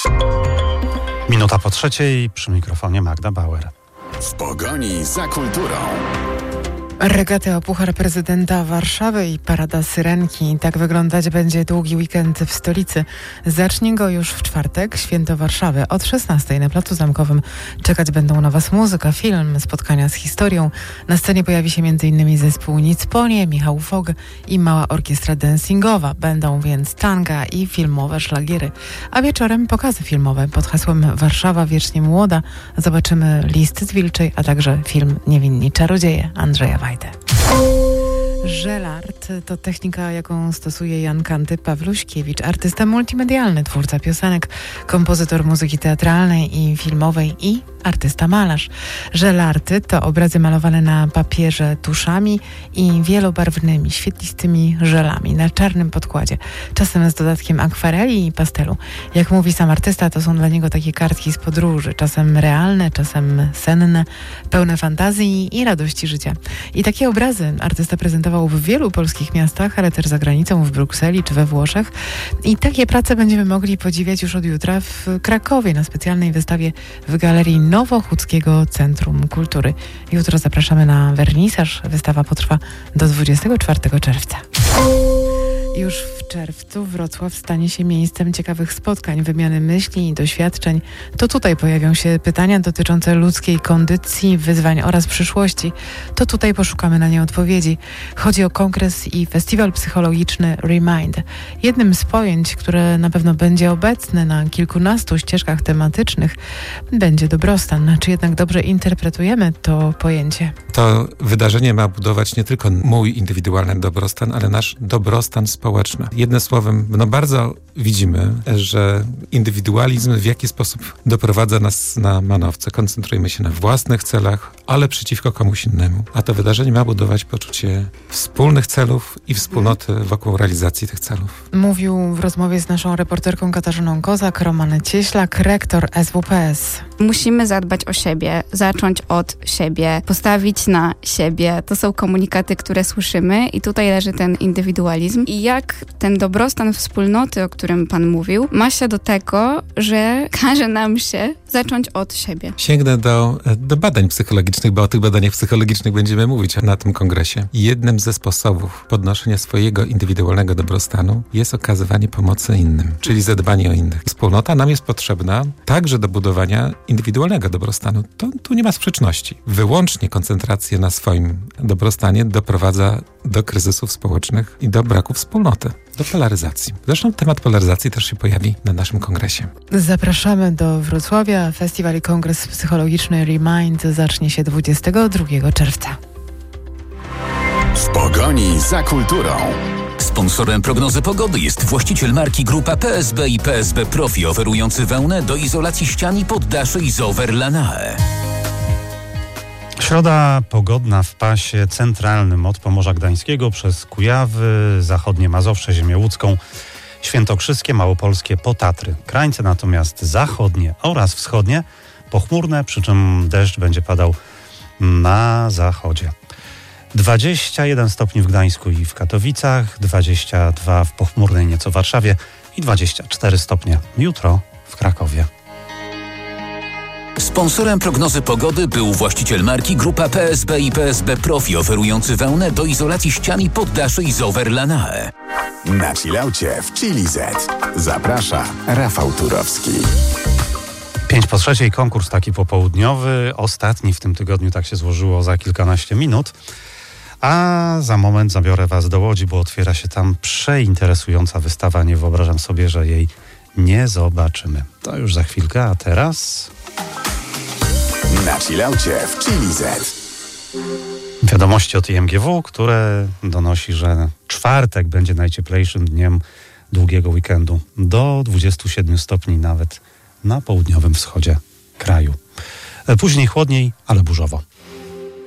Minuta po trzeciej, przy mikrofonie Magda Bauer. W pogoni za kulturą. Regaty o Puchar Prezydenta Warszawy i Parada Syrenki. Tak wyglądać będzie długi weekend w stolicy. Zacznie go już w czwartek, Święto Warszawy. Od 16:00 na Placu Zamkowym czekać będą na Was muzyka, film, spotkania z historią. Na scenie pojawi się m.in. zespół Nicponie, Michał Fog i mała orkiestra dancingowa. Będą więc tanga i filmowe szlagiery. A wieczorem pokazy filmowe pod hasłem Warszawa wiecznie młoda. Zobaczymy List z Wilczej, a także film Niewinni Czarodzieje Andrzeja Wajdy. Żelart to technika, jaką stosuje Jan Kanty-Pawluśkiewicz, artysta multimedialny, twórca piosenek, kompozytor muzyki teatralnej i filmowej i artysta malarz. Żelarty to obrazy malowane na papierze tuszami i wielobarwnymi, świetlistymi żelami na czarnym podkładzie, czasem z dodatkiem akwareli i pastelu. Jak mówi sam artysta, to są dla niego takie kartki z podróży, czasem realne, czasem senne, pełne fantazji i radości życia. I takie obrazy artysta prezentował w wielu polskich miastach, ale też za granicą, w Brukseli czy we Włoszech. I takie prace będziemy mogli podziwiać już od jutra w Krakowie na specjalnej wystawie w Galerii Nowochódzkiego Centrum Kultury. Jutro zapraszamy na wernisaż. Wystawa potrwa do 24 czerwca. Już w czerwcu Wrocław stanie się miejscem ciekawych spotkań, wymiany myśli i doświadczeń. To tutaj pojawią się pytania dotyczące ludzkiej kondycji, wyzwań oraz przyszłości. To tutaj poszukamy na nie odpowiedzi. Chodzi o kongres i festiwal psychologiczny Remind. Jednym z pojęć, które na pewno będzie obecne na kilkunastu ścieżkach tematycznych, będzie dobrostan. Czy jednak dobrze interpretujemy to pojęcie? To wydarzenie ma budować nie tylko mój indywidualny dobrostan, ale nasz dobrostan społeczny. Jednym słowem, bardzo widzimy, że indywidualizm w jakiś sposób doprowadza nas na manowce. Koncentrujemy się na własnych celach, ale przeciwko komuś innemu. A to wydarzenie ma budować poczucie wspólnych celów i wspólnoty wokół realizacji tych celów. Mówił w rozmowie z naszą reporterką Katarzyną Kozak Roman Cieślak, rektor SWPS. Musimy zadbać o siebie, zacząć od siebie, postawić na siebie. To są komunikaty, które słyszymy i tutaj leży ten indywidualizm. I jak ten dobrostan wspólnoty, o którym Pan mówił, ma się do tego, że każe nam się zacząć od siebie. Sięgnę do badań psychologicznych, bo o tych badaniach psychologicznych będziemy mówić na tym kongresie. Jednym ze sposobów podnoszenia swojego indywidualnego dobrostanu jest okazywanie pomocy innym, czyli zadbanie o innych. Wspólnota nam jest potrzebna także do budowania indywidualnego dobrostanu. Tu nie ma sprzeczności. Wyłącznie koncentracja na swoim dobrostanie doprowadza do kryzysów społecznych i do braku wspólnoty, do polaryzacji. Zresztą temat polaryzacji też się pojawi na naszym kongresie. Zapraszamy do Wrocławia. Festiwal i Kongres Psychologiczny Remind zacznie się 22 czerwca. W pogoni za kulturą. Sponsorem prognozy pogody jest właściciel marki Grupa PSB i PSB Profi, oferujący wełnę do izolacji ścian i poddaszy Isover Lanae. Środa pogodna w pasie centralnym od Pomorza Gdańskiego przez Kujawy, zachodnie Mazowsze, ziemię łódzką, świętokrzyskie, małopolskie po Tatry. Krańce natomiast zachodnie oraz wschodnie pochmurne, przy czym deszcz będzie padał na zachodzie. 21 stopni w Gdańsku i w Katowicach, 22 w pochmurnej nieco Warszawie i 24 stopnie jutro w Krakowie. Sponsorem prognozy pogody był właściciel marki Grupa PSB i PSB Profi, oferujący wełnę do izolacji ścian i poddaszy Isover Lanae. Na chillaucie w Chili Z. Zaprasza Rafał Turowski. 5 po trzeciej, konkurs taki popołudniowy, ostatni w tym tygodniu, tak się złożyło, za kilkanaście minut. A za moment zabiorę Was do Łodzi, bo otwiera się tam przeinteresująca wystawa. Nie wyobrażam sobie, że jej nie zobaczymy. To już za chwilkę, a teraz... Na chillaucie w Chili Z. Wiadomości od IMGW, które donosi, że czwartek będzie najcieplejszym dniem długiego weekendu. Do 27 stopni nawet na południowym wschodzie kraju. Później chłodniej, ale burzowo.